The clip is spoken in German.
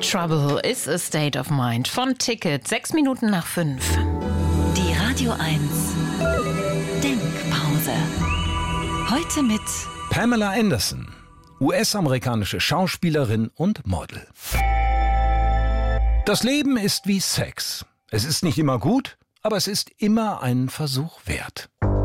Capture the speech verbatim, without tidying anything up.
Trouble is a State of Mind von Ticket. Sechs Minuten nach fünf. Die Radio eins Denkpause. Heute mit Pamela Anderson, U S-amerikanische Schauspielerin und Model. Das Leben ist wie Sex. Es ist nicht immer gut, aber es ist immer einen Versuch wert.